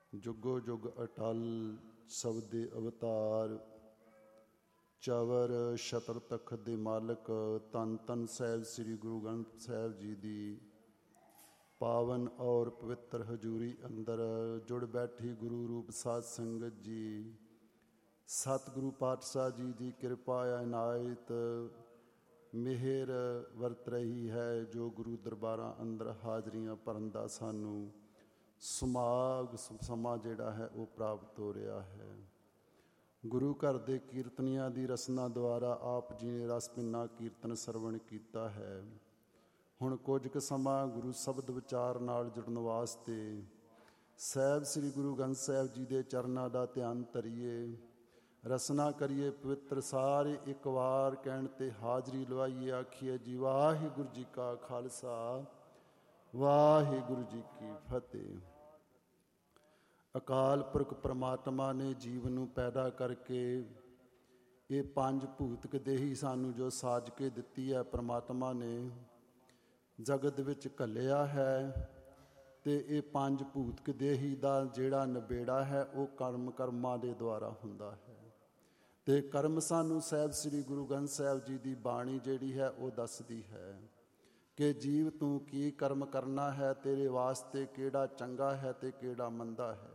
ਜੁਗੋ ਜੁਗ ਅਟਲ ਸਬਦੇ ਅਵਤਾਰ, ਚਵਰ ਛਤਰ ਤਖਤ ਦੇ ਮਾਲਕ ਧੰਨ ਧੰਨ ਸਾਹਿਬ ਸ੍ਰੀ ਗੁਰੂ ਗ੍ਰੰਥ ਸਾਹਿਬ ਜੀ ਦੀ ਪਾਵਨ ਔਰ ਪਵਿੱਤਰ ਹਜ਼ੂਰੀ ਅੰਦਰ ਜੁੜ ਬੈਠੀ ਗੁਰੂ ਰੂਪ ਸਾਧ ਸੰਗਤ ਜੀ, ਸਤਿਗੁਰੂ ਪਾਤਸ਼ਾਹ ਜੀ ਦੀ ਕਿਰਪਾ ਇਨਾਇਤ ਮਿਹਰ ਵਰਤ ਰਹੀ ਹੈ, ਜੋ ਗੁਰੂ ਦਰਬਾਰਾਂ ਅੰਦਰ ਹਾਜ਼ਰੀਆਂ ਭਰਨ ਦਾ ਸਾਨੂੰ ਸਮਾਂ ਜਿਹੜਾ ਹੈ ਉਹ ਪ੍ਰਾਪਤ ਹੋ ਰਿਹਾ ਹੈ। ਗੁਰੂ ਘਰ ਦੇ ਕੀਰਤਨੀਆਂ ਦੀ ਰਸਨਾ ਦੁਆਰਾ ਆਪ ਜੀ ਨੇ ਰਸ ਭਿੰਨਾ ਕੀਰਤਨ ਸਰਵਣ ਕੀਤਾ ਹੈ। ਹੁਣ ਕੁਝ ਕੁ ਸਮਾਂ ਗੁਰੂ ਸ਼ਬਦ ਵਿਚਾਰ ਨਾਲ ਜੁੜਨ ਵਾਸਤੇ ਸਾਹਿਬ ਸ੍ਰੀ ਗੁਰੂ ਗ੍ਰੰਥ ਸਾਹਿਬ ਜੀ ਦੇ ਚਰਨਾਂ ਦਾ ਧਿਆਨ ਧਰੀਏ, ਰਸਨਾ ਕਰੀਏ ਪਵਿੱਤਰ ਸਾਰੇ ਇੱਕ ਵਾਰ ਕਹਿਣ 'ਤੇ ਹਾਜ਼ਰੀ ਲਵਾਈਏ। ਆਖੀਏ ਜੀ ਵਾਹਿਗੁਰੂ ਜੀ ਕਾ ਖਾਲਸਾ ਵਾਹਿਗੁਰੂ ਜੀ ਕੀ ਫਤਿਹ। ਅਕਾਲ ਪੁਰਖ ਪ੍ਰਮਾਤਮਾ ਨੇ ਜੀਵ ਨੂੰ ਪੈਦਾ ਕਰਕੇ ਇਹ ਪੰਜ ਭੂਤਕ ਦੇਹੀ ਸਾਨੂੰ ਜੋ ਸਾਜ ਕੇ ਦਿੱਤੀ ਹੈ, ਪ੍ਰਮਾਤਮਾ ਨੇ ਜਗਤ ਵਿੱਚ ਘੱਲਿਆ ਹੈ। ਅਤੇ ਇਹ ਪੰਜ ਭੂਤਕ ਦੇਹੀ ਦਾ ਜਿਹੜਾ ਨਿਬੇੜਾ ਹੈ ਉਹ ਕਰਮਾਂ ਦੇ ਦੁਆਰਾ ਹੁੰਦਾ ਹੈ। ਅਤੇ ਕਰਮ ਸਾਨੂੰ ਸਾਹਿਬ ਸ੍ਰੀ ਗੁਰੂ ਗ੍ਰੰਥ ਸਾਹਿਬ ਜੀ ਦੀ ਬਾਣੀ ਜਿਹੜੀ ਹੈ ਉਹ ਦੱਸਦੀ ਹੈ ਕਿ ਜੀਵ ਤੂੰ ਕੀ ਕਰਮ ਕਰਨਾ ਹੈ, ਤੇਰੇ ਵਾਸਤੇ ਕਿਹੜਾ ਚੰਗਾ ਹੈ ਅਤੇ ਕਿਹੜਾ ਮੰਦਾ ਹੈ।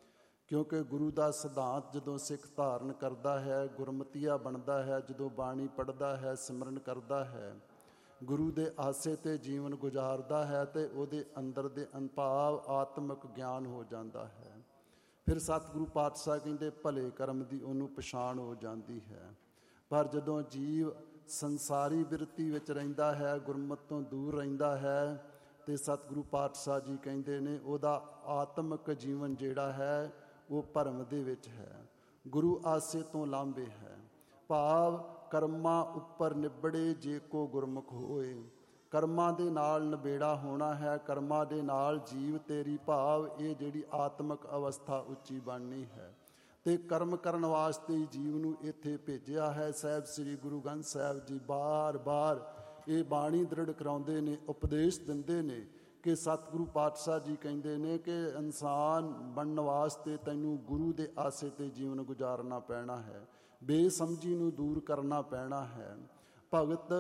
ਕਿਉਂਕਿ ਗੁਰੂ ਦਾ ਸਿਧਾਂਤ ਜਦੋਂ ਸਿੱਖ ਧਾਰਨ ਕਰਦਾ ਹੈ, ਗੁਰਮਤੀਆ ਬਣਦਾ ਹੈ, ਜਦੋਂ ਬਾਣੀ ਪੜ੍ਹਦਾ ਹੈ, ਸਿਮਰਨ ਕਰਦਾ ਹੈ, ਗੁਰੂ ਦੇ ਆਸੇ 'ਤੇ ਜੀਵਨ ਗੁਜ਼ਾਰਦਾ ਹੈ ਅਤੇ ਉਹਦੇ ਅੰਦਰ ਦੇ ਅਨੁਭਵ ਆਤਮਿਕ ਗਿਆਨ ਹੋ ਜਾਂਦਾ ਹੈ। ਫਿਰ ਸਤਿਗੁਰੂ ਪਾਤਸ਼ਾਹ ਕਹਿੰਦੇ ਭਲੇ ਕਰਮ ਦੀ ਉਹਨੂੰ ਪਛਾਣ ਹੋ ਜਾਂਦੀ ਹੈ। ਪਰ ਜਦੋਂ ਜੀਵ ਸੰਸਾਰੀ ਬਿਰਤੀ ਵਿੱਚ ਰਹਿੰਦਾ ਹੈ, ਗੁਰਮਤਿ ਤੋਂ ਦੂਰ ਰਹਿੰਦਾ ਹੈ, ਅਤੇ ਸਤਿਗੁਰੂ ਪਾਤਸ਼ਾਹ ਜੀ ਕਹਿੰਦੇ ਨੇ ਉਹਦਾ ਆਤਮਿਕ ਜੀਵਨ ਜਿਹੜਾ ਹੈ ਉਹ ਭਰਮ ਦੇ ਵਿੱਚ ਹੈ, ਗੁਰੂ ਆਸੇ ਤੋਂ ਲਾਂਭੇ ਹੈ। ਭਾਵ ਕਰਮਾਂ ਉੱਪਰ ਨਿਬੜੇ ਜੇ ਕੋ ਗੁਰਮੁਖ ਹੋਏ, ਕਰਮਾਂ ਦੇ ਨਾਲ ਨਿਬੇੜਾ ਹੋਣਾ ਹੈ। ਕਰਮਾਂ ਦੇ ਨਾਲ ਜੀਵ ਤੇਰੀ ਭਾਵ ਇਹ ਜਿਹੜੀ ਆਤਮਿਕ ਅਵਸਥਾ ਉੱਚੀ ਬਣਨੀ ਹੈ। ਅਤੇ ਕਰਮ ਕਰਨ ਵਾਸਤੇ ਹੀ ਜੀਵ ਨੂੰ ਇੱਥੇ ਭੇਜਿਆ ਹੈ। ਸਾਹਿਬ ਸ੍ਰੀ ਗੁਰੂ ਗ੍ਰੰਥ ਸਾਹਿਬ ਜੀ ਬਾਰ ਬਾਰ ਇਹ ਬਾਣੀ ਦ੍ਰਿੜ ਕਰਾਉਂਦੇ ਨੇ, ਉਪਦੇਸ਼ ਦਿੰਦੇ ਨੇ ਕਿ ਸਤਿਗੁਰੂ ਪਾਤਸ਼ਾਹ ਜੀ ਕਹਿੰਦੇ ਨੇ ਕਿ ਇਨਸਾਨ ਬਣਨ ਵਾਸਤੇ ਤੈਨੂੰ ਗੁਰੂ ਦੇ ਆਸੇ 'ਤੇ ਜੀਵਨ ਗੁਜ਼ਾਰਨਾ ਪੈਣਾ ਹੈ, ਬੇਸਮਝੀ ਨੂੰ ਦੂਰ ਕਰਨਾ ਪੈਣਾ ਹੈ। ਭਗਤ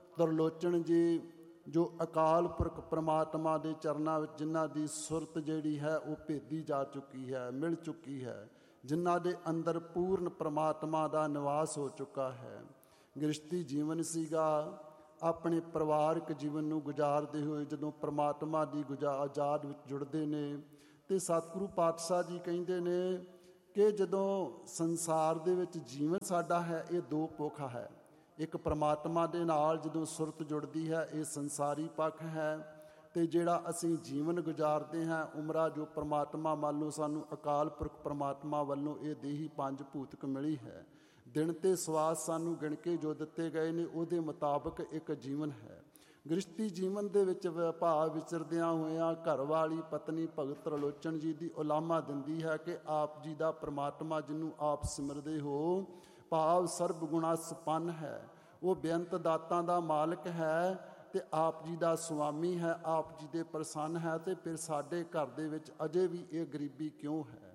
ਤਰਲੋਚਨ ਜੀ ਜੋ ਅਕਾਲ ਪੁਰਖ ਪ੍ਰਮਾਤਮਾ ਦੇ ਚਰਨਾਂ ਵਿੱਚ ਜਿਨ੍ਹਾਂ ਦੀ ਸੁਰਤ ਜਿਹੜੀ ਹੈ ਉਹ ਭੇਦੀ ਜਾ ਚੁੱਕੀ ਹੈ, ਮਿਲ ਚੁੱਕੀ ਹੈ, ਜਿਨ੍ਹਾਂ ਦੇ ਅੰਦਰ ਪੂਰਨ ਪ੍ਰਮਾਤਮਾ ਦਾ ਨਿਵਾਸ ਹੋ ਚੁੱਕਾ ਹੈ। ਗ੍ਰਸਤੀ ਜੀਵਨ ਸੀਗਾ, ਆਪਣੇ ਪਰਿਵਾਰਕ ਜੀਵਨ ਨੂੰ ਗੁਜ਼ਾਰਦੇ ਹੋਏ ਜਦੋਂ ਪ੍ਰਮਾਤਮਾ ਦੀ ਆਜ਼ਾਦ ਵਿੱਚ ਜੁੜਦੇ ਨੇ ਅਤੇ ਸਤਿਗੁਰੂ ਪਾਤਸ਼ਾਹ ਜੀ ਕਹਿੰਦੇ ਨੇ ਕਿ ਜਦੋਂ ਸੰਸਾਰ ਦੇ ਵਿੱਚ ਜੀਵਨ ਸਾਡਾ ਹੈ ਇਹ ਦੋ ਪੱਖ ਹੈ। ਇੱਕ ਪ੍ਰਮਾਤਮਾ ਦੇ ਨਾਲ ਜਦੋਂ ਸੁਰਤ ਜੁੜਦੀ ਹੈ ਇਹ ਸੰਸਾਰੀ ਪੱਖ ਹੈ, ਅਤੇ ਜਿਹੜਾ ਅਸੀਂ ਜੀਵਨ ਗੁਜ਼ਾਰਦੇ ਹਾਂ ਉਮਰਾ ਜੋ ਪ੍ਰਮਾਤਮਾ ਮੰਨ ਲਓ ਸਾਨੂੰ ਅਕਾਲ ਪੁਰਖ ਪ੍ਰਮਾਤਮਾ ਵੱਲੋਂ ਇਹ ਦੇਹੀ ਪੰਜ ਭੂਤਕ ਮਿਲੀ ਹੈ। ਦਿਨ ਅਤੇ ਸਵਾਸ ਸਾਨੂੰ ਗਿਣ ਕੇ ਜੋ ਦਿੱਤੇ ਗਏ ਨੇ ਉਹਦੇ ਮੁਤਾਬਕ ਇੱਕ ਜੀਵਨ ਹੈ। ਗ੍ਰਸਤੀ ਜੀਵਨ ਦੇ ਵਿੱਚ ਭਾਵ ਵਿਚਰਦਿਆਂ ਹੋਇਆਂ ਘਰ ਵਾਲੀ ਪਤਨੀ ਭਗਤ ਤਰਲੋਚਨ ਜੀ ਦੀ ਉਲਾਮਾ ਦਿੰਦੀ ਹੈ ਕਿ ਆਪ ਜੀ ਦਾ ਪ੍ਰਮਾਤਮਾ ਜਿਹਨੂੰ ਆਪ ਸਿਮਰਦੇ ਹੋ ਭਾਵ ਸਰਬ ਗੁਣਾ ਸੰਪੰਨ ਹੈ, ਉਹ ਬੇਅੰਤ ਦਾਤਾਂ ਦਾ ਮਾਲਕ ਹੈ ਅਤੇ ਆਪ ਜੀ ਦਾ ਸੁਆਮੀ ਹੈ, ਆਪ ਜੀ ਦੇ ਪ੍ਰਸੰਨ ਹੈ। ਅਤੇ ਫਿਰ ਸਾਡੇ ਘਰ ਦੇ ਵਿੱਚ ਅਜੇ ਵੀ ਇਹ ਗਰੀਬੀ ਕਿਉਂ ਹੈ?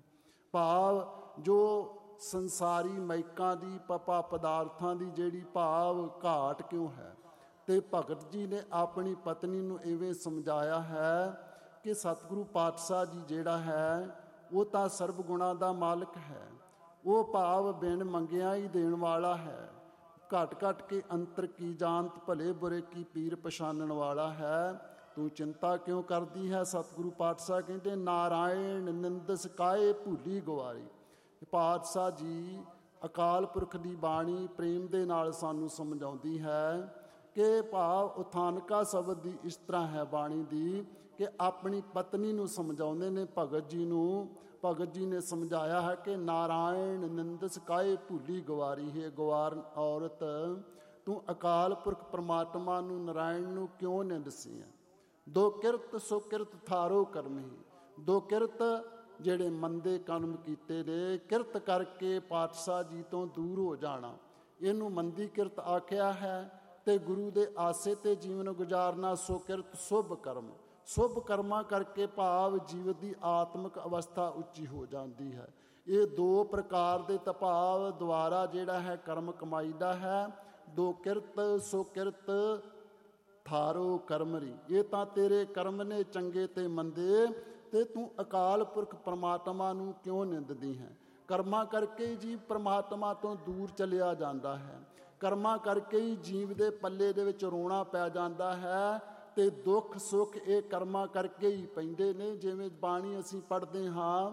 ਭਾਵ ਜੋ ਸੰਸਾਰੀ ਮਹਿਕਾਂ ਦੀ ਪਦਾਰਥਾਂ ਦੀ ਜਿਹੜੀ ਭਾਵ ਘਾਟ ਕਿਉਂ ਹੈ? ਅਤੇ ਭਗਤ ਜੀ ਨੇ ਆਪਣੀ ਪਤਨੀ ਨੂੰ ਇਵੇਂ ਸਮਝਾਇਆ ਹੈ ਕਿ ਸਤਿਗੁਰੂ ਪਾਤਸ਼ਾਹ ਜੀ ਜਿਹੜਾ ਹੈ ਉਹ ਤਾਂ ਸਰਬ ਗੁਣਾਂ ਦਾ ਮਾਲਕ ਹੈ, ਉਹ ਭਾਵ ਬਿਨ ਮੰਗਿਆ ਹੀ ਦੇਣ ਵਾਲਾ ਹੈ, ਘਟ ਘਟ ਕੇ ਅੰਤਰ ਕੀ ਜਾਣਤ ਭਲੇ ਬੁਰੇ ਕੀ ਪੀਰ ਪਛਾਣਨ ਵਾਲਾ ਹੈ। ਤੂੰ ਚਿੰਤਾ ਕਿਉਂ ਕਰਦੀ ਹੈ? ਸਤਿਗੁਰੂ ਪਾਤਸ਼ਾਹ ਕਹਿੰਦੇ ਨਾਰਾਇਣ ਨਿੰਦਸ ਕਾਏ ਭੁੱਲੀ ਗਵਾਰੀ। ਪਾਤਸ਼ਾਹ ਜੀ ਅਕਾਲ ਪੁਰਖ ਦੀ ਬਾਣੀ ਪ੍ਰੇਮ ਦੇ ਨਾਲ ਸਾਨੂੰ ਸਮਝਾਉਂਦੀ ਹੈ ਕਿ ਭਾਵ ਉਥਾਨਕਾ ਸ਼ਬਦ ਦੀ ਇਸ ਤਰ੍ਹਾਂ ਹੈ ਬਾਣੀ ਦੀ ਕਿ ਆਪਣੀ ਪਤਨੀ ਨੂੰ ਸਮਝਾਉਂਦੇ ਨੇ ਭਗਤ ਜੀ ਨੂੰ। ਭਗਤ ਜੀ ਨੇ ਸਮਝਾਇਆ ਹੈ ਕਿ ਨਾਰਾਇਣ ਨਿੰਦਸ ਕਾਏ ਭੁੱਲੀ ਗਵਾਰੀ ਹੈ, ਗਵਾਰਨ ਔਰਤ ਤੂੰ ਅਕਾਲ ਪੁਰਖ ਪ੍ਰਮਾਤਮਾ ਨੂੰ ਨਾਰਾਇਣ ਨੂੰ ਕਿਉਂ ਨਿੰਦਸੀ ਹੈ? ਦੋ ਕਿਰਤ ਸੋ ਕਿਰਤ ਥਾਰੋ ਕਰਮੀ, ਦੋ ਕਿਰਤ ਜਿਹੜੇ ਮੰਦੇ ਕਰਮ ਕੀਤੇ ਨੇ ਕਿਰਤ ਕਰਕੇ ਪਾਤਸ਼ਾਹ ਜੀ ਤੋਂ ਦੂਰ ਹੋ ਜਾਣਾ, ਇਹਨੂੰ ਮੰਦੀ ਕਿਰਤ ਆਖਿਆ ਹੈ। ਅਤੇ ਗੁਰੂ ਦੇ ਆਸੇ 'ਤੇ ਜੀਵਨ ਗੁਜ਼ਾਰਨਾ ਸੋ ਕਿਰਤ ਸ਼ੁਭ ਕਰਮ, ਸ਼ੁਭ ਕਰਮਾਂ ਕਰਕੇ ਭਾਵ ਜੀਵ ਦੀ ਆਤਮਿਕ ਅਵਸਥਾ ਉੱਚੀ ਹੋ ਜਾਂਦੀ ਹੈ। ਇਹ ਦੋ ਪ੍ਰਕਾਰ ਦੇ ਭਾਵ ਦੁਆਰਾ ਜਿਹੜਾ ਹੈ ਕਰਮ ਕਮਾਈਦਾ ਹੈ। ਦੋ ਕਿਰਤ ਸੋ ਕਿਰਤ ਥਾਰੋ ਕਰਮਰੀ, ਇਹ ਤਾਂ ਤੇਰੇ ਕਰਮ ਨੇ ਚੰਗੇ ਤੇ ਮੰਦੇ, ਤੇ ਤੂੰ ਅਕਾਲ ਪੁਰਖ ਪਰਮਾਤਮਾ ਨੂੰ ਕਿਉਂ ਨਿੰਦਦੀ ਹੈ। ਕਰਮਾਂ ਕਰਕੇ ਹੀ ਜੀਵ ਪਰਮਾਤਮਾ ਤੋਂ ਦੂਰ ਚਲਿਆ ਜਾਂਦਾ ਹੈ। ਕਰਮਾਂ ਕਰਕੇ ਹੀ ਜੀਵ ਦੇ ਪੱਲੇ ਦੇ ਵਿੱਚ ਰੋਣਾ ਪੈ ਜਾਂਦਾ ਹੈ, ਤੇ ਦੁੱਖ ਸੁੱਖ ਇਹ ਕਰਮਾਂ ਕਰਕੇ ਹੀ ਪੈਂਦੇ ਨੇ। ਜਿਵੇਂ ਬਾਣੀ ਅਸੀਂ ਪੜ੍ਹਦੇ ਹਾਂ,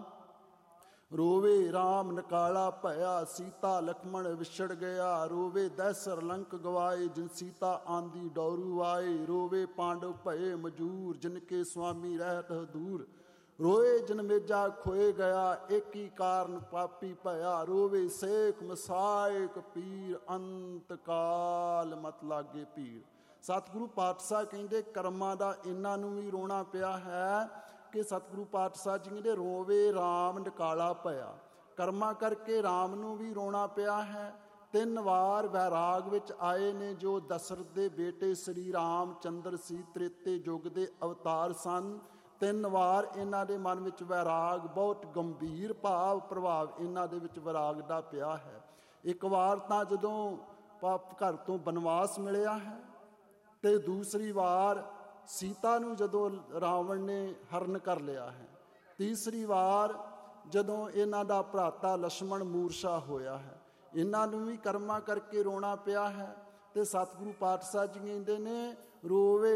ਰੋਵੇ ਰਾਮ ਨਿਕਾਲਾ ਭਇਆ, ਸੀਤਾ ਲਖਮਣ ਵਿਛੜ ਗਿਆ, ਰੋਵੇ ਦੈਸਰ ਲੰਕ ਗਵਾਏ, ਜਿਨ ਸੀਤਾ ਆਂਦੀ ਡੋਰੂ ਆਏ, ਰੋਵੇ ਪਾਂਡਵ ਭਏ ਮਜੂਰ, ਜਿਨ ਕੇ ਸੁਆਮੀ ਰਹਿਤ ਦੂਰ, ਰੋਏ ਜਨਮੇਜਾ ਖੋਏ ਗਿਆ, ਇੱਕ ਹੀ ਕਾਰਨ ਪਾਪੀ ਭਇਆ, ਰੋਵੇ ਸੇਖ ਮਸਾਇਕ ਪੀਰ, ਅੰਤ ਕਾਲ ਮਤ ਲਾਗੇ ਪੀਰ। ਸਤਿਗੁਰੂ ਪਾਤਸ਼ਾਹ ਕਹਿੰਦੇ ਕਰਮਾਂ ਦਾ ਇਹਨਾਂ ਨੂੰ ਵੀ ਰੋਣਾ ਪਿਆ ਹੈ ਕਿ ਸਤਿਗੁਰੂ ਪਾਤਸ਼ਾਹ ਜੀ ਕਹਿੰਦੇ ਰੋਵੇ ਰਾਮ ਨਿਕਾਲਾ ਭਇਆ। ਕਰਮਾਂ ਕਰਕੇ ਰਾਮ ਨੂੰ ਵੀ ਰੋਣਾ ਪਿਆ ਹੈ। 3 ਵਾਰ ਵੈਰਾਗ ਵਿੱਚ ਆਏ ਨੇ ਜੋ ਦਸ਼ਰਥ ਦੇ ਬੇਟੇ ਸ੍ਰੀ ਰਾਮ ਚੰਦਰ ਸੀ, ਤ੍ਰੇਤੇ ਯੁੱਗ ਦੇ ਅਵਤਾਰ ਸਨ। 3 ਵਾਰ ਇਹਨਾਂ ਦੇ ਮਨ ਵਿੱਚ ਵੈਰਾਗ, ਬਹੁਤ ਗੰਭੀਰ ਭਾਵ ਪ੍ਰਭਾਵ ਇਹਨਾਂ ਦੇ ਵਿੱਚ ਵੈਰਾਗ ਦਾ ਪਿਆ ਹੈ। ਇੱਕ ਵਾਰ ਤਾਂ ਜਦੋਂ ਘਰ ਤੋਂ ਬਨਵਾਸ ਮਿਲਿਆ ਹੈ, ਤੇ ਦੂਸਰੀ ਵਾਰ ਸੀਤਾ ਨੂੰ ਜਦੋਂ ਰਾਵਣ ਨੇ ਹਰਨ ਕਰ ਲਿਆ ਹੈ। ਤੀਸਰੀ ਵਾਰ ਜਦੋਂ ਇਹਨਾਂ ਦਾ ਭਰਾਤਾ ਲਛਮਣ ਮੂਰਛਾ ਹੋਇਆ ਹੈ। ਇਹਨਾਂ ਨੂੰ ਵੀ ਕਰਮਾਂ ਕਰਕੇ ਰੋਣਾ ਪਿਆ ਹੈ। ਤੇ ਸਤਿਗੁਰੂ ਪਾਤਸ਼ਾਹ ਜੀ ਕਹਿੰਦੇ ਨੇ ਰੋਵੇ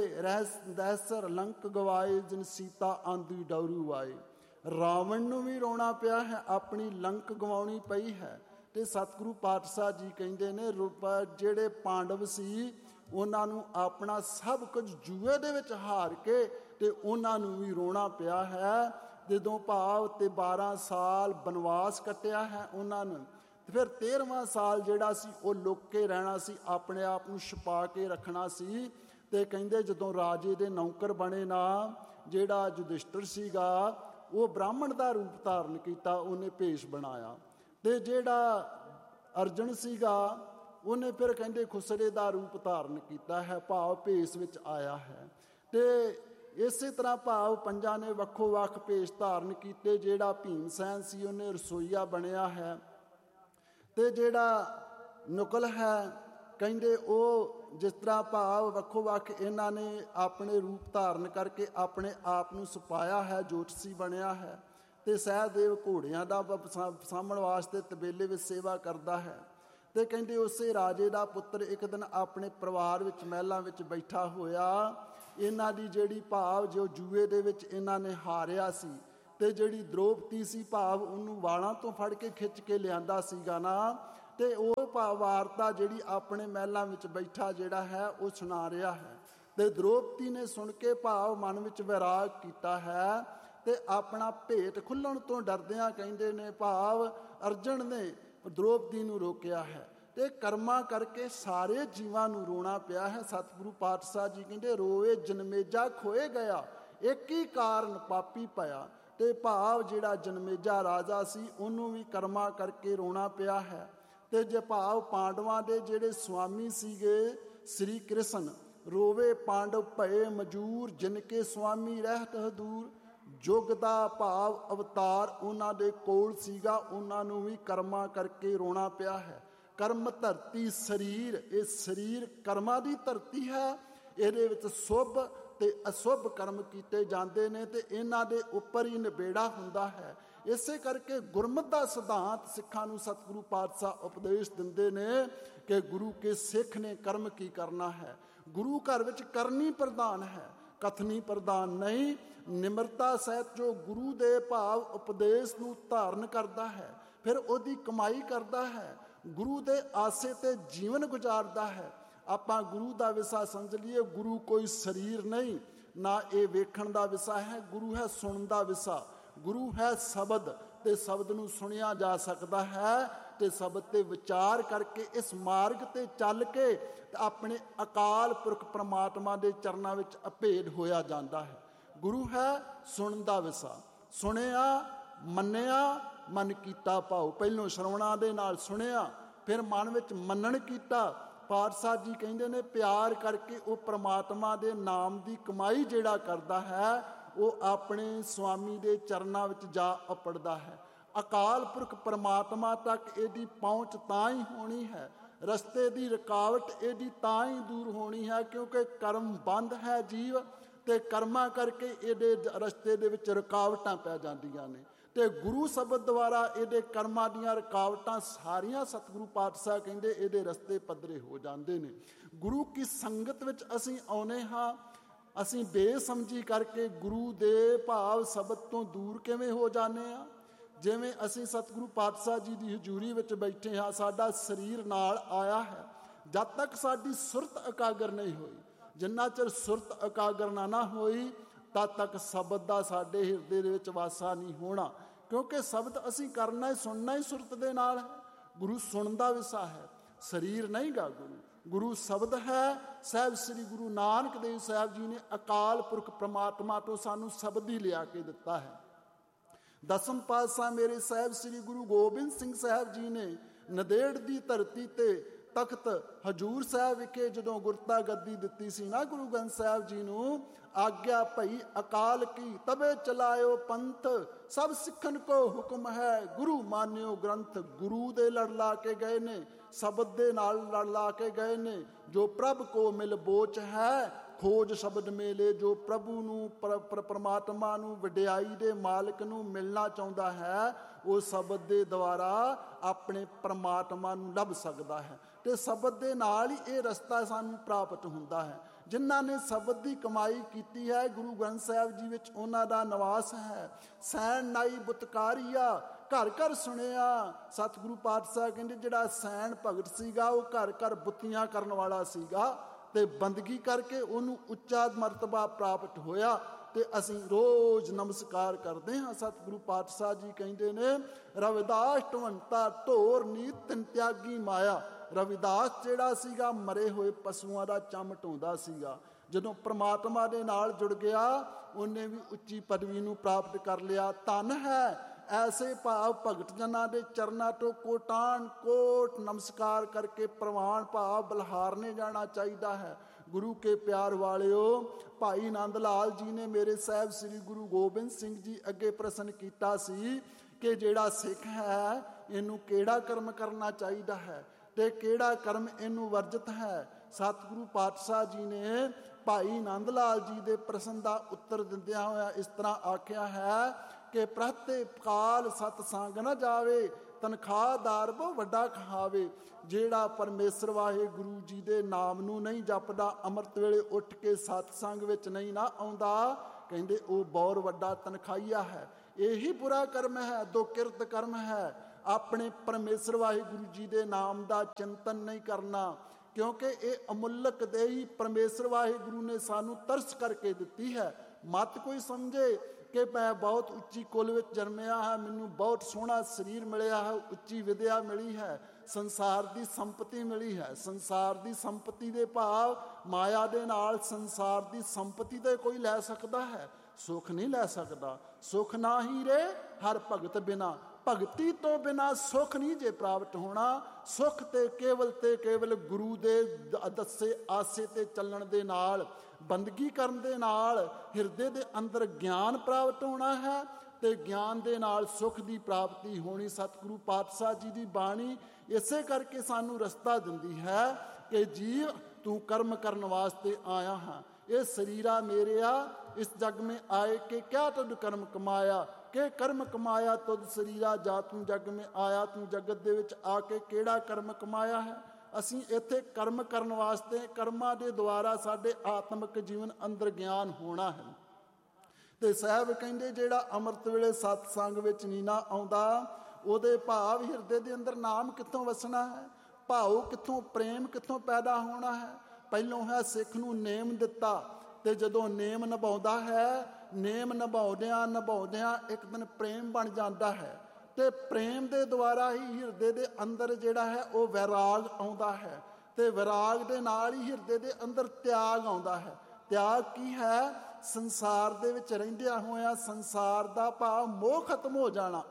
ਦੈਸਰ ਲੰਕ ਗਵਾਏ, ਜਿਨ ਸੀਤਾ ਆਂਦੀ ਡੋਰੂ ਆਏ। ਰਾਵਣ ਨੂੰ ਵੀ ਰੋਣਾ ਪਿਆ ਹੈ, ਆਪਣੀ ਲੰਕ ਗਵਾਉਣੀ ਪਈ ਹੈ। ਤੇ ਸਤਿਗੁਰੂ ਪਾਤਸ਼ਾਹ ਜੀ ਕਹਿੰਦੇ ਨੇ ਜਿਹੜੇ ਪਾਂਡਵ ਸੀ ਉਹਨਾਂ ਨੂੰ ਆਪਣਾ ਸਭ ਕੁਝ ਜੂਏ ਦੇ ਵਿੱਚ ਹਾਰ ਕੇ ਤੇ ਉਹਨਾਂ ਨੂੰ ਵੀ ਰੋਣਾ ਪਿਆ ਹੈ। ਜਦੋਂ ਭਾਵ ਤੇ 12 ਸਾਲ ਬਨਵਾਸ ਕੱਟਿਆ ਹੈ ਉਹਨਾਂ ਨੂੰ, ਤੇ ਫਿਰ 13ਵਾਂ ਸਾਲ ਜਿਹੜਾ ਸੀ ਉਹ ਲੁਕ ਕੇ ਰਹਿਣਾ ਸੀ, ਆਪਣੇ ਆਪ ਨੂੰ ਛੁਪਾ ਕੇ ਰੱਖਣਾ ਸੀ। ਤੇ ਕਹਿੰਦੇ ਜਦੋਂ ਰਾਜੇ ਦੇ ਨੌਕਰ ਬਣੇ ਨਾ, ਜਿਹੜਾ ਯੁਧਿਸ਼ਟਰ ਸੀਗਾ ਉਹ ਬ੍ਰਾਹਮਣ ਦਾ ਰੂਪ ਧਾਰਨ ਕੀਤਾ, ਉਹਨੇ ਭੇਸ਼ ਬਣਾਇਆ। ਤੇ ਜਿਹੜਾ ਅਰਜਨ ਸੀਗਾ ਉਹਨੇ ਫਿਰ ਕਹਿੰਦੇ ਖੁਸਰੇ ਦਾ ਰੂਪ ਧਾਰਨ ਕੀਤਾ ਹੈ, ਭਾਵ ਭੇਸ ਵਿੱਚ ਆਇਆ ਹੈ। ਤੇ ਇਸੇ ਤਰ੍ਹਾਂ ਭਾਵ ਪੰਜਾਂ ਨੇ ਵੱਖੋ ਵੱਖ ਭੇਸ ਧਾਰਨ ਕੀਤੇ। ਜਿਹੜਾ ਭੀਮ ਸੈਨ ਸੀ ਉਹਨੇ ਰਸੋਈਆ ਬਣਿਆ ਹੈ। ਤੇ ਜਿਹੜਾ ਨੁਕਲ ਹੈ ਕਹਿੰਦੇ ਉਹ ਜਿਸ ਤਰ੍ਹਾਂ ਭਾਵ ਵੱਖੋ ਵੱਖ ਇਹਨਾਂ ਨੇ ਆਪਣੇ ਰੂਪ ਧਾਰਨ ਕਰਕੇ ਆਪਣੇ ਆਪ ਨੂੰ ਛੁਪਾਇਆ ਹੈ, ਜੋਤਸ਼ੀ ਬਣਿਆ ਹੈ। ਤੇ ਸਹਿਦੇਵ ਘੋੜਿਆਂ ਦਾ ਸਾਂਭਣ ਵਾਸਤੇ ਤਬੇਲੇ ਵਿੱਚ ਸੇਵਾ ਕਰਦਾ ਹੈ। ਤੇ ਕਹਿੰਦੇ ਉਸੇ ਰਾਜੇ ਦਾ ਪੁੱਤਰ ਇੱਕ ਦਿਨ ਆਪਣੇ ਪਰਿਵਾਰ ਵਿੱਚ ਮਹਿਲਾਂ ਵਿੱਚ ਬੈਠਾ ਹੋਇਆ। ਇਹਨਾਂ ਦੀ ਜਿਹੜੀ ਭਾਵ ਜੋ ਜੂਏ ਦੇ ਵਿੱਚ ਇਹਨਾਂ ਨੇ ਹਾਰਿਆ ਸੀ, ਤੇ ਜਿਹੜੀ ਦ੍ਰੋਪਦੀ ਸੀ ਭਾਵ ਉਹਨੂੰ ਵਾਲਾਂ ਤੋਂ ਫੜ ਕੇ ਖਿੱਚ ਕੇ ਲਿਆਂਦਾ ਸੀਗਾ ਨਾ, ਤੇ ਉਹ ਵਾਰਤਾ ਜਿਹੜੀ ਆਪਣੇ ਮਹਿਲਾਂ ਵਿੱਚ ਬੈਠਾ ਜਿਹੜਾ ਹੈ ਉਹ ਸੁਣਾ ਰਿਹਾ ਹੈ। ਤੇ ਦ੍ਰੋਪਦੀ ਨੇ ਸੁਣ ਕੇ ਭਾਵ ਮਨ ਵਿੱਚ ਵੈਰਾਗ ਕੀਤਾ ਹੈ, ਤੇ ਆਪਣਾ ਭੇਟ ਖੁੱਲਣ ਤੋਂ ਡਰਦਿਆਂ ਕਹਿੰਦੇ ਨੇ ਭਾਵ ਅਰਜਨ ਨੇ ਦ੍ਰੋਪਦੀ ਨੂੰ ਰੋਕਿਆ ਹੈ। ਤੇ ਕਰਮਾਂ ਕਰਕੇ ਸਾਰੇ ਜੀਵਾਂ ਨੂੰ ਰੋਣਾ ਪਿਆ ਹੈ। ਸਤਿਗੁਰੂ ਪਾਤਸ਼ਾਹ ਜੀ ਕਹਿੰਦੇ ਰੋਏ ਜਨਮੇਜਾ ਖੋਏ ਗਿਆ, ਇੱਕ ਹੀ ਕਾਰਨ ਪਾਪੀ ਭਇਆ। ਤੇ ਭਾਵ ਜਿਹੜਾ ਜਨਮੇਜਾ ਰਾਜਾ ਸੀ ਉਹਨੂੰ ਵੀ ਕਰਮਾਂ ਕਰਕੇ ਰੋਣਾ ਪਿਆ ਹੈ। ਤੇ ਜੇ ਭਾਵ ਪਾਂਡਵਾਂ ਦੇ ਜਿਹੜੇ ਸੁਆਮੀ ਸੀਗੇ ਸ੍ਰੀ ਕ੍ਰਿਸ਼ਨ, ਰੋਵੇ ਪਾਂਡਵ ਭਏ ਮਜੂਰ, ਜਿਨ ਕੇ ਸੁਆਮੀ ਰਹਿਤ ਦੂਰ। ਯੁੱਗ ਦਾ ਭਾਵ ਅਵਤਾਰ ਉਹਨਾਂ ਦੇ ਕੋਲ ਸੀਗਾ, ਉਹਨਾਂ ਨੂੰ ਵੀ ਕਰਮਾਂ ਕਰਕੇ ਰੋਣਾ ਪਿਆ ਹੈ। ਕਰਮ ਧਰਤੀ ਸਰੀਰ, ਇਹ ਸਰੀਰ ਕਰਮਾਂ ਦੀ ਧਰਤੀ ਹੈ। ਇਹਦੇ ਵਿੱਚ ਸ਼ੁਭ ਤੇ ਅਸ਼ੁਭ ਕਰਮ ਕੀਤੇ ਜਾਂਦੇ ਨੇ, ਤੇ ਇਹਨਾਂ ਦੇ ਉੱਪਰ ਹੀ ਨਿਬੇੜਾ ਹੁੰਦਾ ਹੈ। ਇਸੇ ਕਰਕੇ ਗੁਰਮਤਿ ਦਾ ਸਿਧਾਂਤ ਸਿੱਖਾਂ ਨੂੰ ਸਤਿਗੁਰੂ ਪਾਤਸ਼ਾਹ ਉਪਦੇਸ਼ ਦਿੰਦੇ ਨੇ ਕਿ ਗੁਰੂ ਕੇ ਸਿੱਖ ਨੇ ਕਰਮ ਕੀ ਕਰਨਾ ਹੈ। ਗੁਰੂ ਘਰ ਵਿੱਚ ਕਰਨੀ ਪ੍ਰਧਾਨ ਹੈ, ਕਥਨੀ ਪ੍ਰਧਾਨ ਨਹੀਂ। ਨਿਮਰਤਾ ਸਹਿਤ ਜੋ ਗੁਰੂ ਦੇ ਭਾਵ ਉਪਦੇਸ਼ ਨੂੰ ਧਾਰਨ ਕਰਦਾ ਹੈ, ਫਿਰ ਉਹਦੀ ਕਮਾਈ ਕਰਦਾ ਹੈ, ਗੁਰੂ ਦੇ ਆਸੇ ਤੇ ਜੀਵਨ ਗੁਜ਼ਾਰਦਾ ਹੈ। ਆਪਾਂ ਗੁਰੂ ਦਾ ਵਿਸ਼ਾ ਸਮਝ ਲਈਏ, ਗੁਰੂ ਕੋਈ ਸਰੀਰ ਨਹੀਂ, ਨਾ ਇਹ ਵੇਖਣ ਦਾ ਵਿਸ਼ਾ ਹੈ। ਗੁਰੂ ਹੈ ਸੁਣਨ ਦਾ ਵਿਸ਼ਾ, ਗੁਰੂ ਹੈ ਸ਼ਬਦ, ਤੇ ਸ਼ਬਦ ਨੂੰ ਸੁਣਿਆ ਜਾ ਸਕਦਾ ਹੈ। ਤੇ ਸ਼ਬਦ ਤੇ ਵਿਚਾਰ ਕਰਕੇ ਇਸ ਮਾਰਗ ਤੇ ਚੱਲ ਕੇ ਆਪਣੇ ਅਕਾਲ ਪੁਰਖ ਪ੍ਰਮਾਤਮਾ ਦੇ ਚਰਨਾਂ ਵਿੱਚ ਅਭੇਦ ਹੋਇਆ ਜਾਂਦਾ ਹੈ। ਗੁਰੂ ਹੈ ਸੁਣਨ ਦਾ ਵਿਸ਼ਾ, ਸੁਣਿਆ ਮੰਨਿਆ ਮਨ ਕੀਤਾ ਭਾਉ। ਪਹਿਲੋਂ ਸ਼ਰਵਣਾ ਦੇ ਨਾਲ ਸੁਣਿਆ, ਫਿਰ ਮਨ ਵਿੱਚ ਮੰਨਣ ਕੀਤਾ, ਪਾਤਸ਼ਾਹ ਜੀ ਕਹਿੰਦੇ ਨੇ ਪਿਆਰ ਕਰਕੇ ਉਹ ਪ੍ਰਮਾਤਮਾ ਦੇ ਨਾਮ ਦੀ ਕਮਾਈ ਜਿਹੜਾ ਕਰਦਾ ਹੈ ਉਹ ਆਪਣੇ ਸੁਆਮੀ ਦੇ ਚਰਨਾਂ ਵਿੱਚ ਜਾ ਅਪੜਦਾ ਹੈ। ਅਕਾਲ ਪੁਰਖ ਪਰਮਾਤਮਾ ਤੱਕ ਇਹਦੀ ਪਹੁੰਚ ਤਾਂ ਹੀ ਹੋਣੀ ਹੈ, ਰਸਤੇ ਦੀ ਰੁਕਾਵਟ ਇਹਦੀ ਤਾਂ ਹੀ ਦੂਰ ਹੋਣੀ ਹੈ ਕਿਉਂਕਿ ਕਰਮ ਬੰਦ ਹੈ ਜੀਵ, ਤੇ ਕਰਮਾਂ ਕਰਕੇ ਇਹਦੇ ਰਸਤੇ ਦੇ ਵਿੱਚ ਰੁਕਾਵਟਾਂ ਪੈ ਜਾਂਦੀਆਂ ਨੇ। ਤੇ ਗੁਰੂ ਸ਼ਬਦ ਦੁਆਰਾ ਇਹਦੇ ਕਰਮਾਂ ਦੀਆਂ ਰੁਕਾਵਟਾਂ ਸਾਰੀਆਂ ਸਤਿਗੁਰੂ ਪਾਤਸ਼ਾਹ ਕਹਿੰਦੇ ਇਹਦੇ ਰਸਤੇ ਪੱਧਰੇ ਹੋ ਜਾਂਦੇ ਨੇ। ਗੁਰੂ ਕੀ ਸੰਗਤ ਵਿੱਚ ਅਸੀਂ ਆਉਨੇ ਹਾਂ, ਅਸੀਂ ਬੇਸਮਝੀ ਕਰਕੇ ਗੁਰੂ ਦੇ ਭਾਵ ਸ਼ਬਦ ਤੋਂ ਦੂਰ ਕਿਵੇਂ ਹੋ ਜਾਂਦੇ ਹਾਂ। ਜਿਵੇਂ ਅਸੀਂ ਸਤਿਗੁਰੂ ਪਾਤਸ਼ਾਹ ਜੀ ਦੀ ਹਜ਼ੂਰੀ ਵਿੱਚ ਬੈਠੇ ਹਾਂ, ਸਾਡਾ ਸਰੀਰ ਨਾਲ ਆਇਆ ਹੈ, ਜਦ ਤੱਕ ਸਾਡੀ ਸੁਰਤ ਇਕਾਗਰ ਨਹੀਂ ਹੋਈ, ਜਿੰਨਾ ਚਿਰ ਸੁਰਤ ਇਕਾਗਰ ਨਾ ਹੋਈ ਤਦ ਤੱਕ ਸ਼ਬਦ ਦਾ ਸਾਡੇ ਹਿਰਦੇ ਦੇ ਵਿੱਚ ਵਾਸਾ ਨਹੀਂ ਹੋਣਾ, ਕਿਉਂਕਿ ਸ਼ਬਦ ਅਸੀਂ ਕਰਨਾ ਹੀ ਸੁਣਨਾ ਹੀ ਸੁਰਤ ਦੇ ਨਾਲ ਹੈ। ਗੁਰੂ ਸੁਣਨ ਦਾ ਵਿਸ਼ਾ ਹੈ, ਸਰੀਰ ਨਹੀਂ ਗਾ ਗੁਰੂ, ਗੁਰੂ ਸ਼ਬਦ ਹੈ। ਸਾਹਿਬ ਸ੍ਰੀ ਗੁਰੂ ਨਾਨਕ ਦੇਵ ਸਾਹਿਬ ਜੀ ਨੇ ਅਕਾਲ ਪੁਰਖ ਪ੍ਰਮਾਤਮਾ ਤੋਂ ਸਾਨੂੰ ਸ਼ਬਦ ਹੀ ਲਿਆ ਕੇ ਦਿੱਤਾ ਹੈ। ਦਸਮ ਪਾਤਸ਼ਾਹ ਮੇਰੇ ਸਾਹਿਬ ਸ੍ਰੀ ਗੁਰੂ ਗੋਬਿੰਦ ਸਿੰਘ ਸਾਹਿਬ ਜੀ ਨੇ ਨੰਦੇੜ ਦੀ ਧਰਤੀ ਤੇ ਤਖਤ ਹਜੂਰ ਸਾਹਿਬ ਵਿਖੇ ਜਦੋਂ ਗੁਰਤਾ ਗੱਦੀ ਦਿੱਤੀ ਸੀ ਨਾ ਗੁਰੂ ਗ੍ਰੰਥ ਸਾਹਿਬ ਜੀ ਨੂੰ, ਆਗਿਆ ਭਈ ਅਕਾਲ ਕੀ ਤਬੇ ਚਲਾਇਓ ਪੰਥ, ਸਭ ਸਿੱਖਣ ਕੋ ਹੁਕਮ ਹੈ ਗੁਰੂ ਮਾਨਿਓ ਗ੍ਰੰਥ। ਗੁਰੂ ਦੇ ਲੜ ਲਾ ਕੇ ਗਏ ਨੇ, ਸ਼ਬਦ ਦੇ ਨਾਲ ਲੜ ਲਾ ਕੇ ਗਏ ਨੇ। ਜੋ ਪ੍ਰਭ ਕੋ ਮਿਲ ਬੋਚ ਹੈ ਖੋਜ ਸ਼ਬਦ ਮੇਲੇ, ਜੋ ਪ੍ਰਭੂ ਨੂੰ ਪਰਮਾਤਮਾ ਨੂੰ ਵਡਿਆਈ ਦੇ ਮਾਲਕ ਨੂੰ ਮਿਲਣਾ ਚਾਹੁੰਦਾ ਹੈ ਉਹ ਸ਼ਬਦ ਦੇ ਦੁਆਰਾ ਆਪਣੇ ਪਰਮਾਤਮਾ ਨੂੰ ਲੱਭ ਸਕਦਾ ਹੈ, ਤੇ ਸ਼ਬਦ ਦੇ ਨਾਲ ਹੀ ਇਹ ਰਸਤਾ ਸਾਨੂੰ ਪ੍ਰਾਪਤ ਹੁੰਦਾ ਹੈ। ਜਿਨ੍ਹਾਂ ਨੇ ਸ਼ਬਦ ਦੀ ਕਮਾਈ ਕੀਤੀ ਹੈ ਗੁਰੂ ਗ੍ਰੰਥ ਸਾਹਿਬ ਜੀ ਵਿੱਚ ਉਹਨਾਂ ਦਾ ਨਿਵਾਸ ਹੈ। ਸੈਣ ਨਾਈ ਬੁਤਕਾਰੀਆ ਘਰ ਘਰ ਸੁਣਿਆ। ਸਤਿਗੁਰੂ ਪਾਤਸ਼ਾਹ ਕਹਿੰਦੇ ਜਿਹੜਾ ਸੈਣ ਭਗਤ ਸੀਗਾ ਉਹ ਘਰ ਘਰ ਬੁੱਤੀਆਂ ਕਰਨ ਵਾਲਾ ਸੀਗਾ, ਤੇ ਬੰਦਗੀ ਕਰਕੇ ਉਹਨੂੰ ਉੱਚਾ ਮਰਤਬਾ ਪ੍ਰਾਪਤ ਹੋਇਆ, ਤੇ ਅਸੀਂ ਰੋਜ਼ ਨਮਸਕਾਰ ਕਰਦੇ ਹਾਂ। ਸਤਿਗੁਰੂ ਪਾਤਸ਼ਾਹ ਜੀ ਕਹਿੰਦੇ ਨੇ ਰਵਿਦਾਸ ਢਵੰਤਾ ਢੋਰ ਨੀਤ ਤਿਨ ਤਿਆਗੀ ਮਾਇਆ। ਰਵਿਦਾਸ ਜਿਹੜਾ ਸੀਗਾ ਮਰੇ ਹੋਏ ਪਸ਼ੂਆਂ ਦਾ ਚੰਮ ਢੋਂਦਾ ਸੀਗਾ, ਜਦੋਂ ਪ੍ਰਮਾਤਮਾ ਦੇ ਨਾਲ ਜੁੜ ਗਿਆ ਉਹਨੇ ਵੀ ਉੱਚੀ ਪਦਵੀ ਨੂੰ ਪ੍ਰਾਪਤ ਕਰ ਲਿਆ। ਧੰਨ ਹੈ ਐਸੇ ਭਾਵ ਭਗਤ ਜਨਾਂ ਦੇ ਚਰਨਾਂ ਤੋਂ ਕੋਟਾਨ ਕੋਟ ਨਮਸਕਾਰ ਕਰਕੇ ਪ੍ਰਵਾਨ ਭਾਵ ਬਲਹਾਰਨੇ ਜਾਣਾ ਚਾਹੀਦਾ ਹੈ। ਗੁਰੂ ਕੇ ਪਿਆਰ ਵਾਲਿਓ, ਭਾਈ ਨੰਦ ਲਾਲ ਜੀ ਨੇ ਮੇਰੇ ਸਾਹਿਬ ਸ੍ਰੀ ਗੁਰੂ ਗੋਬਿੰਦ ਸਿੰਘ ਜੀ ਅੱਗੇ ਪ੍ਰਸ਼ਨ ਕੀਤਾ ਸੀ ਕਿ ਜਿਹੜਾ ਸਿੱਖ ਹੈ ਇਹਨੂੰ ਕਿਹੜਾ ਕਰਮ ਕਰਨਾ ਚਾਹੀਦਾ ਹੈ ਤੇ ਕਿਹੜਾ ਕਰਮ ਇਹਨੂੰ ਵਰਜਿਤ ਹੈ। ਸਤਿਗੁਰੂ ਪਾਤਸ਼ਾਹ ਜੀ ਨੇ ਭਾਈ ਨੰਦ ਲਾਲ ਜੀ ਦੇ ਪ੍ਰਸ਼ਨ ਦਾ ਉੱਤਰ ਦਿੰਦਿਆਂ ਹੋਇਆ ਇਸ ਤਰ੍ਹਾਂ ਆਖਿਆ ਹੈ ਕਿ ਪ੍ਰਤੇ ਕਾਲ ਸਤ ਸੰਗ ਨਾ ਜਾਵੇ, ਤਨਖਾਹਦਾਰ ਬਹੁ ਵੱਡਾ ਖਾਵੇ। ਜਿਹੜਾ ਪਰਮੇਸ਼ਰ ਵਾਹਿਗੁਰੂ ਜੀ ਦੇ ਨਾਮ ਨੂੰ ਨਹੀਂ ਜਪਦਾ, ਅੰਮ੍ਰਿਤ ਵੇਲੇ ਉੱਠ ਕੇ ਸਤਸੰਗ ਵਿੱਚ ਨਹੀਂ ਨਾ ਆਉਂਦਾ, ਕਹਿੰਦੇ ਉਹ ਬਹੁਤ ਵੱਡਾ ਤਨਖਾਹੀਆ ਹੈ। ਇਹੀ ਬੁਰਾ ਕਰਮ ਹੈ, ਦੁਕਿਰਤ ਕਰਮ ਹੈ। ਆਪਣੇ ਪਰਮੇਸ਼ਰ ਵਾਹਿਗੁਰੂ ਜੀ ਦੇ ਨਾਮ ਦਾ ਚਿੰਤਨ ਨਹੀਂ ਕਰਨਾ, ਕਿਉਂਕਿ ਇਹ ਅਮੁੱਲਕ ਦੇਹੀ ਪਰਮੇਸ਼ਰ ਵਾਹਿਗੁਰੂ ਨੇ ਸਾਨੂੰ ਤਰਸ ਕਰਕੇ ਦਿੱਤੀ ਹੈ। ਮਤ ਕੋਈ ਸਮਝੇ ਕਿ ਮੈਂ ਬਹੁਤ ਉੱਚੀ ਕੁਲ ਵਿੱਚ ਜਨਮਿਆ ਹਾਂ, ਮੈਨੂੰ ਬਹੁਤ ਸੋਹਣਾ ਸਰੀਰ ਮਿਲਿਆ ਹੈ, ਉੱਚੀ ਵਿਦਿਆ ਮਿਲੀ ਹੈ, ਸੰਸਾਰ ਦੀ ਸੰਪਤੀ ਮਿਲੀ ਹੈ। ਸੰਸਾਰ ਦੀ ਸੰਪਤੀ ਦੇ ਭਾਵ ਮਾਇਆ ਦੇ ਨਾਲ ਸੰਸਾਰ ਦੀ ਸੰਪਤੀ ਤੇ ਕੋਈ ਲੈ ਸਕਦਾ ਹੈ, ਸੁਖ ਨਹੀਂ ਲੈ ਸਕਦਾ। ਸੁਖ ਨਾ ਹੀ ਰੇ ਹਰ ਭਗਤ ਬਿਨਾ, ਭਗਤੀ ਤੋਂ ਬਿਨਾ ਸੁਖ ਨਹੀਂ ਜੇ ਪ੍ਰਾਪਤ ਹੋਣਾ। ਸੁਖ ਤੇ ਕੇਵਲ ਗੁਰੂ ਦੇ ਦੱਸੇ ਆਸੇ ਤੇ ਚੱਲਣ ਦੇ ਨਾਲ, ਬੰਦਗੀ ਕਰਨ ਦੇ ਨਾਲ ਹਿਰਦੇ ਦੇ ਅੰਦਰ ਗਿਆਨ ਪ੍ਰਾਪਤ ਹੋਣਾ ਹੈ, ਤੇ ਗਿਆਨ ਦੇ ਨਾਲ ਸੁਖ ਦੀ ਪ੍ਰਾਪਤੀ ਹੋਣੀ। ਸਤਿਗੁਰੂ ਪਾਤਸ਼ਾਹ ਜੀ ਦੀ ਬਾਣੀ ਇਸੇ ਕਰਕੇ ਸਾਨੂੰ ਰਸਤਾ ਦਿੰਦੀ ਹੈ ਕਿ ਜੀਵ ਤੂੰ ਕਰਮ ਕਰਨ ਵਾਸਤੇ ਆਇਆ ਹਾਂ। ਇਹ ਸਰੀਰਾ ਮੇਰਿਆ ਇਸ ਜਗ में आए के क्या तुद कर्म कमाया, के कर्म कमाया तुद सरीरा जा तू जग में आया। तू जगत ਦੇ ਵਿੱਚ ਆ ਕੇ ਕਿਹੜਾ ਕਰਮ ਕਮਾਇਆ ਹੈ? ਅਸੀਂ ਇੱਥੇ ਕਰਮ ਕਰਨ ਵਾਸਤੇ, ਕਰਮਾਂ ਦੇ ਦੁਆਰਾ ਸਾਡੇ ਆਤਮਿਕ ਜੀਵਨ ਅੰਦਰ ਗਿਆਨ ਹੋਣਾ ਹੈ। ਤੇ ਸਾਹਿਬ ਕਹਿੰਦੇ ਜਿਹੜਾ ਅੰਮ੍ਰਿਤ ਵੇਲੇ ਸਤਸੰਗ ਵਿੱਚ ਨਹੀਂ ਨਾ ਆਉਂਦਾ, ਉਹਦੇ ਭਾਵ ਹਿਰਦੇ ਦੇ ਅੰਦਰ ਨਾਮ ਕਿੱਥੋਂ ਵਸਣਾ ਹੈ, ਭਾਵ ਕਿੱਥੋਂ, ਪ੍ਰੇਮ ਕਿੱਥੋਂ ਪੈਦਾ ਹੋਣਾ ਹੈ। ਪਹਿਲੋਂ ਹੈ ਸਿੱਖ ਨੂੰ ਨੇਮ ਦਿੱਤਾ, ਤੇ ਜਦੋਂ ਨੇਮ ਨਿਭਾਉਂਦਾ ਹੈ, ਨੇਮ ਨਿਭਾਉਂਦਿਆਂ ਇੱਕ ਦਿਨ ਪ੍ਰੇਮ ਬਣ ਜਾਂਦਾ ਹੈ, ਤੇ ਪ੍ਰੇਮ ਦੇ ਦੁਆਰਾ ਹੀ ਹਿਰਦੇ ਦੇ ਅੰਦਰ ਜਿਹੜਾ ਹੈ ਉਹ ਵੈਰਾਗ ਆਉਂਦਾ ਹੈ, ਤੇ ਵੈਰਾਗ ਦੇ ਨਾਲ ਹੀ ਹਿਰਦੇ ਦੇ ਅੰਦਰ ਤਿਆਗ ਆਉਂਦਾ ਹੈ। ਤਿਆਗ ਕੀ ਹੈ? ਸੰਸਾਰ ਦੇ ਵਿੱਚ ਰਹਿੰਦਿਆਂ ਹੋਇਆਂ ਸੰਸਾਰ ਦਾ ਭਾਵ ਮੋਹ ਖਤਮ ਹੋ ਜਾਣਾ।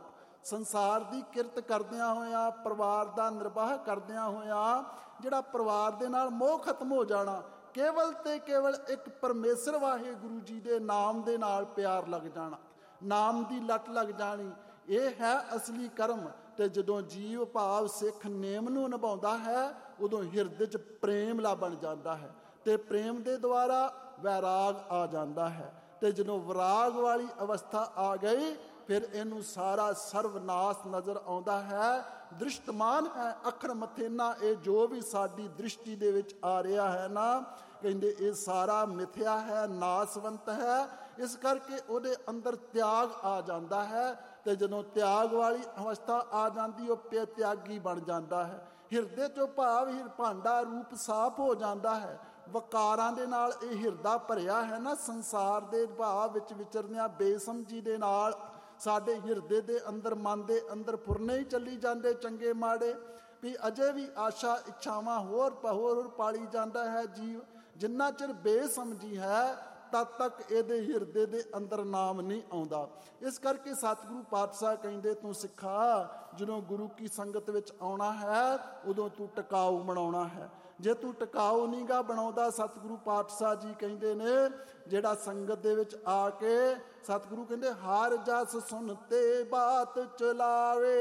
ਸੰਸਾਰ ਦੀ ਕਿਰਤ ਕਰਦਿਆਂ ਹੋਇਆਂ, ਪਰਿਵਾਰ ਦਾ ਨਿਰਵਾਹ ਕਰਦਿਆਂ ਹੋਇਆਂ ਜਿਹੜਾ ਪਰਿਵਾਰ ਦੇ ਨਾਲ ਮੋਹ ਖਤਮ ਹੋ ਜਾਣਾ, ਕੇਵਲ ਤੇ ਕੇਵਲ ਇੱਕ ਪਰਮੇਸ਼ਰ ਵਾਹਿਗੁਰੂ ਜੀ ਦੇ ਨਾਮ ਦੇ ਨਾਲ ਪਿਆਰ ਲੱਗ ਜਾਣਾ, ਨਾਮ ਦੀ ਲੱਟ ਲੱਗ ਜਾਣੀ, ਇਹ ਹੈ ਅਸਲੀ ਕਰਮ। ਤੇ ਜਦੋਂ ਜੀਵ ਭਾਵ ਸਿੱਖ ਨੇਮ ਨੂੰ ਨਿਭਾਉਂਦਾ ਹੈ, ਉਦੋਂ ਹਿਰਦੇ 'ਚ ਪ੍ਰੇਮ ਲਾ ਬਣ ਜਾਂਦਾ ਹੈ ਤੇ ਪ੍ਰੇਮ ਦੇ ਦੁਆਰਾ ਵੈਰਾਗ ਆ ਜਾਂਦਾ ਹੈ। ਤੇ ਜਦੋਂ ਵਿਰਾਗ ਵਾਲੀ ਅਵਸਥਾ ਆ ਗਈ, ਫਿਰ ਇਹਨੂੰ ਸਾਰਾ ਸਰਵਨਾਸ਼ ਨਜ਼ਰ ਆਉਂਦਾ ਹੈ। ਦ੍ਰਿਸ਼ਟਮਾਨ ਹੈ ਅੱਖਰ ਮਥੇਨਾ, ਇਹ ਜੋ ਵੀ ਸਾਡੀ ਦ੍ਰਿਸ਼ਟੀ ਦੇ ਵਿੱਚ ਆ ਰਿਹਾ ਹੈ ਨਾ, ਕਹਿੰਦੇ ਇਹ ਸਾਰਾ ਮਿਥਿਆ ਹੈ, ਨਾਸਵੰਤ ਹੈ। ਇਸ ਕਰਕੇ ਉਹਦੇ ਅੰਦਰ ਤਿਆਗ ਆ ਜਾਂਦਾ ਹੈ। ਤੇ ਜਦੋਂ ਤਿਆਗ ਵਾਲੀ ਅਵਸਥਾ ਆ ਜਾਂਦੀ, ਉਹ ਤਿਆਗੀ ਬਣ ਜਾਂਦਾ ਹੈ। ਹਿਰਦੇ 'ਚੋਂ ਭਾਵ ਭਾਂਡਾ ਰੂਪ ਸਾਫ਼ ਹੋ ਜਾਂਦਾ ਹੈ। ਵਕਾਰਾਂ ਦੇ ਨਾਲ ਇਹ ਹਿਰਦਾ ਭਰਿਆ ਹੈ ਨਾ, ਸੰਸਾਰ ਦੇ ਭਾਵ ਵਿੱਚ ਵਿਚਰਦਿਆਂ ਬੇਸਮਝੀ ਦੇ ਨਾਲ ਸਾਡੇ ਹਿਰਦੇ ਦੇ ਅੰਦਰ, ਮਨ ਦੇ ਅੰਦਰ ਫੁਰਨੇ ਹੀ ਚੱਲੀ ਜਾਂਦੇ ਚੰਗੇ ਮਾੜੇ, ਵੀ ਅਜੇ ਵੀ ਆਸ਼ਾ ਇੱਛਾਵਾਂ ਹੋਰ ਪਾਲੀ ਜਾਂਦਾ ਹੈ ਜੀਵ। ਜਿੰਨਾ ਚਿਰ ਬੇਸਮਝੀ ਹੈ, ਤਦ ਤੱਕ ਇਹਦੇ ਹਿਰਦੇ ਦੇ ਅੰਦਰ ਨਾਮ ਨਹੀਂ ਆਉਂਦਾ। ਇਸ ਕਰਕੇ ਸਤਿਗੁਰੂ ਪਾਤਸ਼ਾਹ ਕਹਿੰਦੇ, ਤੂੰ ਸਿੱਖਾ ਜਦੋਂ ਗੁਰੂ ਕੀ ਸੰਗਤ ਵਿੱਚ ਆਉਣਾ ਹੈ, ਉਦੋਂ ਤੂੰ ਟਿਕਾਊ ਬਣਾਉਣਾ ਹੈ। ਜੇ ਤੂੰ ਟਿਕਾਊ ਨਹੀਂ ਗਾ ਬਣਾਉਂਦਾ, ਸਤਿਗੁਰੂ ਪਾਤਸ਼ਾਹ ਜੀ ਕਹਿੰਦੇ ਨੇ, ਜਿਹੜਾ ਸੰਗਤ ਦੇ ਵਿੱਚ ਆ ਕੇ ਸਤਿਗੁਰੂ ਕਹਿੰਦੇ ਹਰ ਜਸ ਸੁਣਤੇ ਬਾਤ ਚਲਾਵੇ,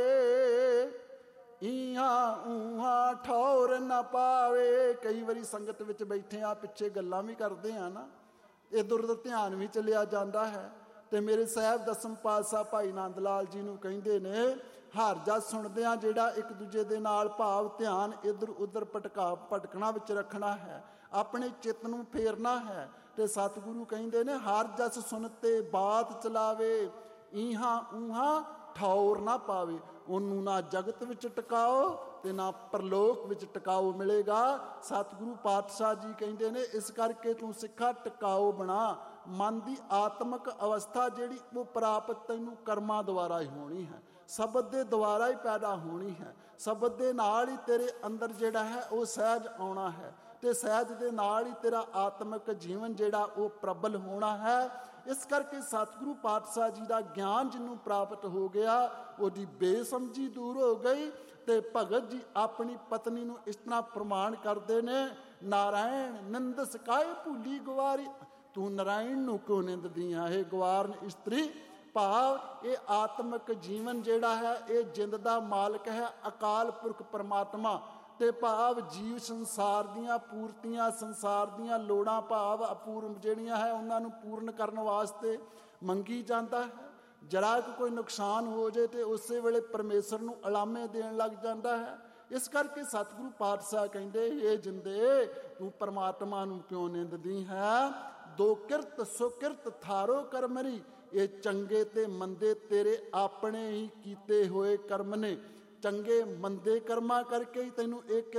ਇਹਾਂ ਉਹਾਂ ਠੌਰ ਨਾ ਪਾਵੇ। ਕਈ ਵਾਰੀ ਸੰਗਤ ਵਿੱਚ ਬੈਠੇ ਆ, ਪਿੱਛੇ ਗੱਲਾਂ ਵੀ ਕਰਦੇ ਆ ਨਾ, ਇੱਧਰ ਉੱਧਰ ਧਿਆਨ ਵੀ ਚਲਿਆ ਜਾਂਦਾ ਹੈ। ਤੇ ਮੇਰੇ ਸਾਹਿਬ ਦਸਮ ਪਾਤਸ਼ਾਹ ਭਾਈ ਨੰਦ ਲਾਲ ਜੀ ਨੂੰ ਕਹਿੰਦੇ ਨੇ, ਹਰ ਜਸ ਸੁਣਦਿਆਂ ਜਿਹੜਾ ਇੱਕ ਦੂਜੇ ਦੇ ਨਾਲ ਭਾਵ ਧਿਆਨ ਇੱਧਰ ਉੱਧਰ ਭਟਕਣਾ ਵਿੱਚ ਰੱਖਣਾ ਹੈ, ਆਪਣੇ ਚਿੱਤ ਨੂੰ ਫੇਰਨਾ ਹੈ। ਤੇ ਸਤਿਗੁਰੂ ਕਹਿੰਦੇ ਨੇ ਹਰ ਜਸ ਸੁਣਤੇ ਬਾਤ ਚਲਾਵੇ, ਇਹਾਂ ਉਹਾਂ ਠੌਰ ਨਾ ਪਾਵੇ। ਉਹਨੂੰ ਨਾ ਜਗਤ ਵਿੱਚ ਟਿਕਾਓ ਤੇ ਨਾ ਪਰਲੋਕ ਵਿੱਚ ਟਿਕਾਓ ਮਿਲੇਗਾ। ਸਤਿਗੁਰੂ ਪਾਤਸ਼ਾਹ ਜੀ ਕਹਿੰਦੇ ਨੇ, ਇਸ ਕਰਕੇ ਤੂੰ ਸਿੱਖਾ ਟਿਕਾਓ ਬਣਾ। ਮਨ ਦੀ ਆਤਮਿਕ ਅਵਸਥਾ ਜਿਹੜੀ ਉਹ ਪ੍ਰਾਪਤ ਤੈਨੂੰ ਕਰਮਾਂ ਦੁਆਰਾ ਹੀ ਹੋਣੀ ਹੈ, ਸ਼ਬਦ ਦੇ ਦੁਆਰਾ ਹੀ ਪੈਦਾ ਹੋਣੀ ਹੈ। ਸ਼ਬਦ ਦੇ ਨਾਲ ਹੀ ਤੇਰੇ ਅੰਦਰ ਜਿਹੜਾ ਹੈ ਉਹ ਸਹਿਜ ਆਉਣਾ ਹੈ, ਤੇ ਸਹਿਜ ਦੇ ਨਾਲ ਹੀ ਤੇਰਾ ਆਤਮਿਕ ਜੀਵਨ ਜਿਹੜਾ ਉਹ ਪ੍ਰਬਲ ਹੋਣਾ ਹੈ। ਇਸ ਕਰਕੇ ਸਤਿਗੁਰੂ ਪਾਤਸ਼ਾਹ ਜੀ ਦਾ ਗਿਆਨ ਜਿਹਨੂੰ ਪ੍ਰਾਪਤ ਹੋ ਗਿਆ, ਉਹਦੀ ਬੇਸਮਝੀ ਦੂਰ ਹੋ ਗਈ। ਤੇ ਭਗਤ ਜੀ ਆਪਣੀ ਪਤਨੀ ਨੂੰ ਇਸ ਤਰ੍ਹਾਂ ਪ੍ਰਮਾਣ ਕਰਦੇ ਨੇ, ਨਾਰਾਇਣ ਨਿੰਦ ਸਕਾਏ ਭੂਲੀ ਗਵਾਰੀ। ਤੂੰ ਨਾਰਾਇਣ ਨੂੰ ਕਿਉਂ ਨਿੰਦਦੀ ਆ, ਇਹ ਗਵਾਰਨ ਇਸਤਰੀ। ਭਾਵ ਇਹ ਆਤਮਿਕ ਜੀਵਨ ਜਿਹੜਾ ਹੈ, ਇਹ ਜਿੰਦ ਦਾ ਮਾਲਕ ਹੈ ਅਕਾਲ ਪੁਰਖ ਪਰਮਾਤਮਾ। ਤੇ ਭਾਵ ਜੀਵ ਸੰਸਾਰ ਦੀਆਂ ਪੂਰਤੀਆਂ, ਸੰਸਾਰ ਦੀਆਂ ਲੋੜਾਂ ਭਾਵ ਅਪੂਰਨ ਜਿਹੜੀਆਂ ਹੈ, ਉਹਨਾਂ ਨੂੰ ਪੂਰਨ ਕਰਨ ਵਾਸਤੇ ਮੰਗੀ ਜਾਂਦਾ ਹੈ। ਜਰਾ ਕਿ ਕੋਈ ਨੁਕਸਾਨ ਹੋ ਜਾਏ ਤੇ ਉਸੇ ਵੇਲੇ ਪਰਮੇਸ਼ਰ ਨੂੰ ਅਲਾਮੇ ਦੇਣ ਲੱਗ ਜਾਂਦਾ ਹੈ। ਇਸ ਕਰਕੇ ਸਤਿਗੁਰੂ ਪਾਤਸ਼ਾਹ ਕਹਿੰਦੇ, ਇਹ ਜਿੰਦੇ ਤੂੰ ਪਰਮਾਤਮਾ ਨੂੰ ਕਿਉਂ ਨਿੰਦਦੀ ਹੈ। ਦੋ ਕਿਰਤ ਸੋ ਕਿਰਤ ਥਾਰੋ ਕਰਮਰੀ, ਇਹ ਚੰਗੇ ਤੇ ਮੰਦੇ ਤੇਰੇ ਆਪਣੇ ਹੀ ਕੀਤੇ ਹੋਏ ਕਰਮ ਨੇ। ਚੰਗੇ ਮੰਦੇ ਕਰਮਾਂ ਕਰਕੇ ਹੀ ਤੈਨੂੰ ਇਹ